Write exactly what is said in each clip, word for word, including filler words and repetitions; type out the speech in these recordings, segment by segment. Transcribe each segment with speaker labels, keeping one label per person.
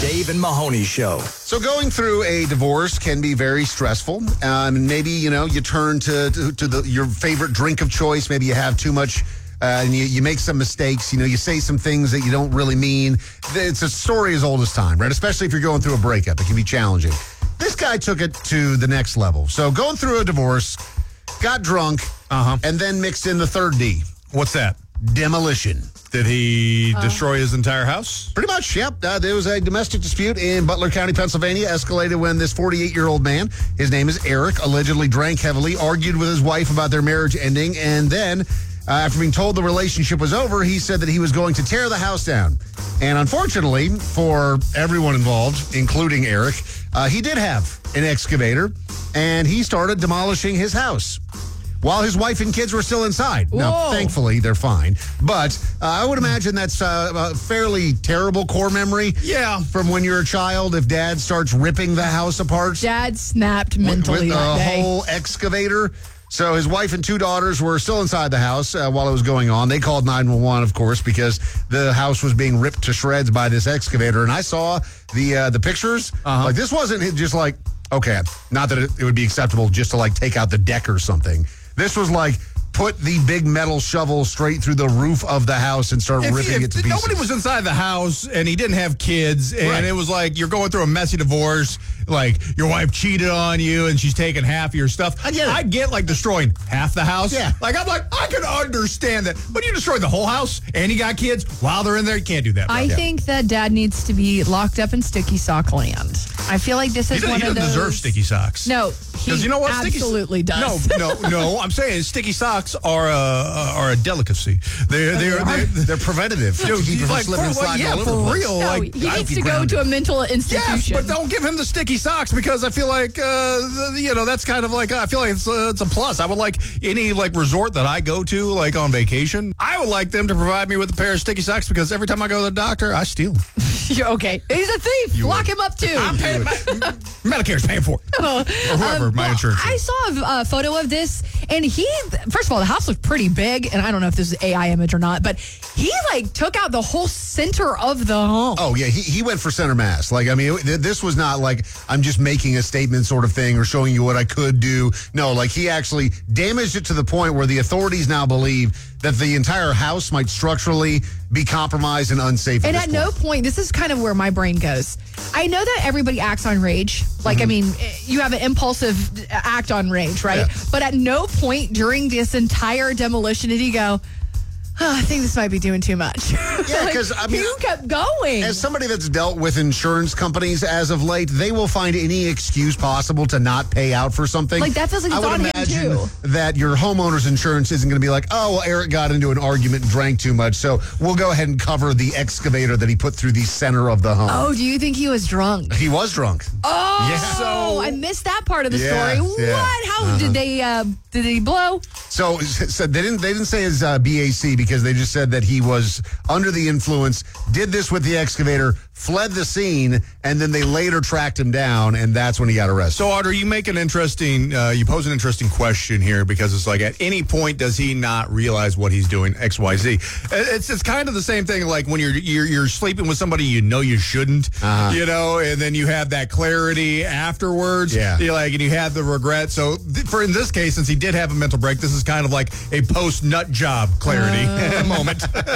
Speaker 1: Dave and Mahoney Show.
Speaker 2: So going through a divorce can be very stressful. Um, maybe, you know, you turn to, to, to the, your favorite drink of choice. Maybe you have too much uh, and you, you make some mistakes. You know, you say some things that you don't really mean. It's a story as old as time, right? Especially if you're going through a breakup. It can be challenging. This guy took it to the next level. So going through a divorce, got drunk,
Speaker 3: Uh-huh.
Speaker 2: and then mixed in the third D.
Speaker 3: What's that?
Speaker 2: Demolition.
Speaker 3: Did he destroy his entire house?
Speaker 2: Pretty much, yep. Uh, there was a domestic dispute in Butler County, Pennsylvania, escalated when this forty-eight-year-old man, his name is Eric, allegedly drank heavily, argued with his wife about their marriage ending, and then, uh, after being told the relationship was over, he said that he was going to tear the house down. And unfortunately, for everyone involved, including Eric, uh, he did have an excavator, and he started demolishing his house while his wife and kids were still inside. Now,
Speaker 4: Whoa.
Speaker 2: thankfully, they're fine. But uh, I would imagine that's uh, a fairly terrible core memory.
Speaker 3: Yeah.
Speaker 2: From when you're a child, if dad starts ripping the house apart.
Speaker 4: Dad snapped mentally
Speaker 2: with
Speaker 4: that
Speaker 2: a
Speaker 4: day.
Speaker 2: whole excavator. So his wife and two daughters were still inside the house uh, while it was going on. They called nine one one, of course, because the house was being ripped to shreds by this excavator. And I saw the uh, the pictures.
Speaker 3: Uh-huh.
Speaker 2: Like, this wasn't just like, okay, not that it, it would be acceptable just to like take out the deck or something. This was like, put the big metal shovel straight through the roof of the house and start
Speaker 3: If,
Speaker 2: ripping
Speaker 3: if
Speaker 2: it to pieces.
Speaker 3: nobody was inside the house and he didn't have kids and
Speaker 2: Right.
Speaker 3: it was like you're going through a messy divorce, like your wife cheated on you and she's taking half of your stuff.
Speaker 2: I get it.
Speaker 3: I get like destroying half the house.
Speaker 2: Yeah.
Speaker 3: Like I'm like, I can understand that. But you destroyed the whole house and you got kids while they're in there, you can't do that. bro.
Speaker 4: I think that Dad needs to be locked up in sticky sock land. I feel like this
Speaker 3: he
Speaker 4: is
Speaker 3: doesn't,
Speaker 4: one
Speaker 3: he
Speaker 4: of
Speaker 3: doesn't
Speaker 4: those.
Speaker 3: deserve sticky socks.
Speaker 4: No, he
Speaker 3: Because you know what? Sticky-
Speaker 4: absolutely does.
Speaker 3: No, no, no. I'm saying sticky socks are a are a delicacy. They're they're they're,
Speaker 2: They're preventative.
Speaker 3: Dude,
Speaker 2: to keep you from
Speaker 3: like,
Speaker 2: slipping and
Speaker 3: for,
Speaker 2: sliding
Speaker 3: yeah,
Speaker 2: all over
Speaker 3: for
Speaker 2: the place.
Speaker 3: real.
Speaker 4: No,
Speaker 3: like,
Speaker 4: he
Speaker 2: I
Speaker 4: needs
Speaker 2: keep
Speaker 4: to go
Speaker 2: grounded.
Speaker 4: to a mental
Speaker 3: yes,
Speaker 4: institution.
Speaker 3: but don't give him the sticky socks because I feel like uh, the, you know that's kind of like I feel like it's uh, it's a plus. I would like any like resort that I go to like on vacation. I would like them to provide me with a pair of sticky socks because every time I go to the doctor, I steal them.
Speaker 4: Okay, he's a thief.
Speaker 3: You
Speaker 4: Lock
Speaker 3: would.
Speaker 4: him up too.
Speaker 3: I'm paying. Medicare's paying for it. Or whoever
Speaker 4: Um,
Speaker 3: my
Speaker 4: well,
Speaker 3: insurance.
Speaker 4: I
Speaker 3: is.
Speaker 4: saw a, a photo of this, and he, first of all, the house looked pretty big, and I don't know if this is A I image or not, but he like took out the whole center of the home.
Speaker 2: Oh, yeah, he, he went for center mass. Like, I mean, it, this was not like I'm just making a statement sort of thing or showing you what I could do. No, like he actually damaged it to the point where the authorities now believe that the entire house might structurally be compromised and unsafe.
Speaker 4: And
Speaker 2: at,
Speaker 4: at
Speaker 2: this
Speaker 4: no
Speaker 2: point.
Speaker 4: point, this is kind of where my brain goes. I know that everybody acts on rage. Like,
Speaker 2: Mm-hmm.
Speaker 4: I mean, you have an impulsive act on rage, right?
Speaker 2: Yeah.
Speaker 4: But at no point during this entire demolition did he go, oh, I think this might be doing too much.
Speaker 2: Yeah,
Speaker 4: Like,
Speaker 2: 'cause, I mean,
Speaker 4: you kept going.
Speaker 2: As somebody that's dealt with insurance companies as of late, they will find any excuse possible to not pay out for something.
Speaker 4: Like, that feels like
Speaker 2: I
Speaker 4: it's
Speaker 2: would
Speaker 4: on him,
Speaker 2: imagine
Speaker 4: too.
Speaker 2: that your homeowner's insurance isn't going to be like, oh, well, Eric got into an argument and drank too much, so we'll go ahead and cover the excavator that he put through the center of the home.
Speaker 4: Oh, do you think he was drunk?
Speaker 2: He was drunk.
Speaker 4: Oh,
Speaker 2: Yeah.
Speaker 4: so I missed that part of the
Speaker 2: Yeah,
Speaker 4: story.
Speaker 2: yeah.
Speaker 4: What? How did they? Uh, did he blow?
Speaker 2: So, so they didn't they didn't say his uh, B A C because they just said that he was under the influence, did this with the excavator, fled the scene, and then they later tracked him down, and that's when he got arrested.
Speaker 3: So, Audrey, you make an interesting, uh, you pose an interesting question here because it's like, at any point does he not realize what he's doing, X, Y, Z? It's it's kind of the same thing like when you're you're, you're sleeping with somebody you know you shouldn't,
Speaker 2: Uh-huh.
Speaker 3: you know, and then you have that clarity afterwards.
Speaker 2: Yeah.
Speaker 3: You're like, and you have the regret. So, th- for in this case, since he did have a mental break, this is kind of like a post nut job clarity moment.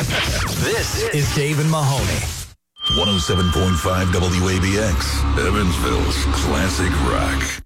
Speaker 1: This is Dave and Mahoney.
Speaker 5: one oh seven point five W A B X, Evansville's classic rock.